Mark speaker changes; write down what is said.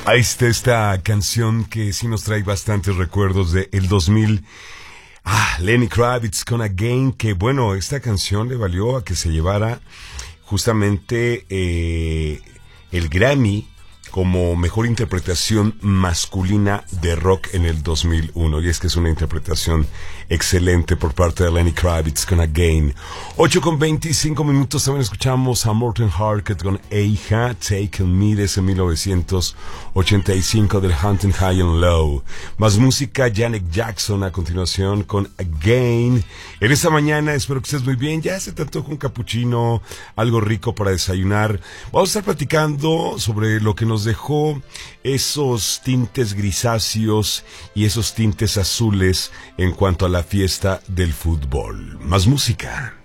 Speaker 1: Ahí está esta canción que sí nos trae bastantes recuerdos de el 2000. Lenny Kravitz con Again, que bueno, esta canción le valió a que se llevara justamente el Grammy como mejor interpretación masculina de rock en el 2001. Y es que es una interpretación excelente por parte de Lenny Kravitz con Again. 8:25. También escuchamos a Morten Harket con Eija, Take On Me, desde 1985 del Hunting High and Low. Más música, Janet Jackson a continuación con Again. En esta mañana espero que estés muy bien. Ya se te antoja un capuchino, algo rico para desayunar. Vamos a estar platicando sobre lo que nos dejó esos tintes grisáceos y esos tintes azules en cuanto a la fiesta del fútbol. Más música.